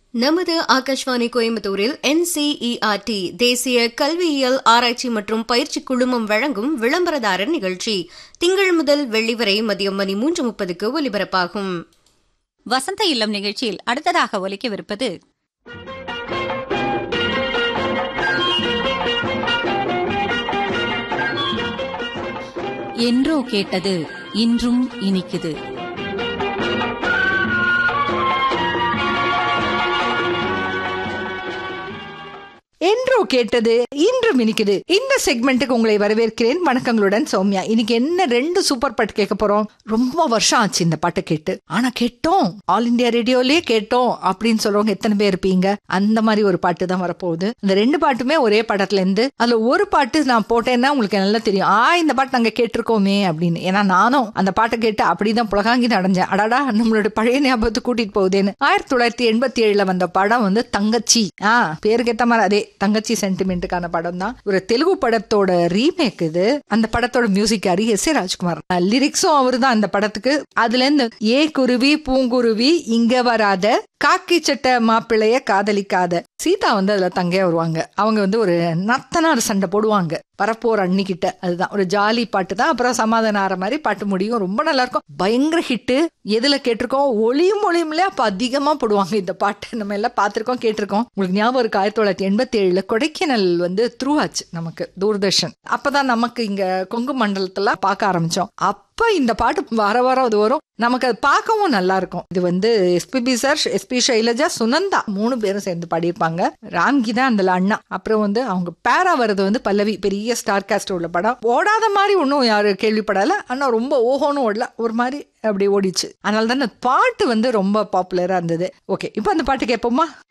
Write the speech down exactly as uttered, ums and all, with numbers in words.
நமது ஆகாஷ்வாணி கோயம்புத்தூரில் N C E R D தேசிய கல்வியியல் ஆராய்ச்சி மற்றும் பயிற்சி குழுமம் வழங்கும் விளம்பரதாரர் நிகழ்ச்சி திங்கள் முதல் வெள்ளி வரை மதியம் மணி மூன்று முப்பதுக்கு ஒலிபரப்பாகும். வசந்த இல்லம் நிகழ்ச்சியில் அடுத்ததாக ஒலிக்கவிருப்பது என்றோ கேட்டது இன்றும் இனிக்குது. என்றோ கேட்டது இன்றும் இனிக்குது. இந்த செக்மெண்ட்டுக்கு உங்களை வரவேற்கிறேன். வணக்கங்களுடன் சௌமியா. இன்னைக்கு என்ன ரெண்டு சூப்பர் பாட்டு கேட்க போறோம். ரொம்ப வருஷம் ஆச்சு இந்த பாட்டை கேட்டு, ஆனா கேட்டோம், ஆல் இண்டியா ரேடியோலயே கேட்டோம் அப்படின்னு சொல்றவங்க எத்தனை பேர் இருப்பீங்க? அந்த மாதிரி ஒரு பாட்டு தான் வரப்போகுது. இந்த ரெண்டு பாட்டுமே ஒரே படத்துல இருந்து. அதுல ஒரு பாட்டு நான் போட்டேன்னா உங்களுக்கு நல்லா தெரியும், ஆ இந்த பாட்டு நாங்க கேட்டிருக்கோமே அப்படின்னு. ஏன்னா நானும் அந்த பாட்டை கேட்டு அப்படிதான் புலகாங்கி நடந்தேன். அடாடா நம்மளோட பழைய ஞாபகத்தை கூட்டிட்டு போகுதுன்னு. ஆயிரத்தி தொள்ளாயிரத்தி எண்பத்தி ஏழுல வந்த படம் வந்து தங்கச்சி. ஆஹ் பேருக்கு ஏத்த மாதிரி அதே தங்கச்சி சென்டிமெண்ட்டுக்கான படம் தான். ஒரு தெலுங்கு படத்தோட ரீமேக் இது. அந்த படத்தோட மியூசிக்காரி எஸ் ஏ ராஜ்குமார். லிரிக்ஸும் அவரு தான் அந்த படத்துக்கு. அதுல இருந்து ஏ குருவி பூங்குருவி இங்க வராத, காக்கி சட்டை மாப்பிள்ளைய காதலிக்காத. சீதா வந்து அதுல தங்கையா வருவாங்க. அவங்க வந்து ஒரு நத்தனார் சண்டை போடுவாங்க வரப்போற அன்னிக்கிட்ட. அதுதான் ஒரு ஜாலி பாட்டு தான். அப்புறம் சமாதானம் ஆற மாதிரி பாட்டு முடியும். ரொம்ப நல்லா இருக்கும். பயங்கர ஹிட்டு. எதுல கேட்டிருக்கோம்? ஒளியும் ஒளியும்ல அப்ப அதிகமா போடுவாங்க இந்த பாட்டு. நம்ம எல்லாம் பார்த்திருக்கோம், கேட்டிருக்கோம். உங்களுக்கு ஞாபகம் இருக்கு, ஆயிரத்தி தொள்ளாயிரத்தி எண்பத்தி ஏழுல கொடைக்கானல் வந்து த்ரூ ஆச்சு நமக்கு தூர்தர்ஷன். அப்பதான் நமக்கு இங்க கொங்கு மண்டலத்துல பார்க்க ஆரம்பிச்சோம். அப்ப இந்த பாட்டு வர வர அது வரும். நமக்கு அது பார்க்கவும் நல்லா இருக்கும். இது வந்து SPB sir, SP Shailaja, Sunanda மூணு பேரும் சேர்ந்து பாடியிருப்பாங்க. ராம்கி தான் அந்த அண்ணா. அப்புறம் வந்து அவங்க பேரா வர்றது வந்து பல்லவி. பெரிய ஸ்டார் காஸ்ட் உள்ள படம். ஓடாத மாதிரி ஒன்னும் யாரு கேள்விப்படல. ஆனா ரொம்ப ஓஹோன்னு ஓடல, ஒரு மாதிரி அப்படி ஓடிச்சு. அதனால தான் பாட்டு வந்து ரொம்ப பாப்புலரா இருந்தது. ஓகே, இப்போ அந்த பாட்டு கேட்போமா?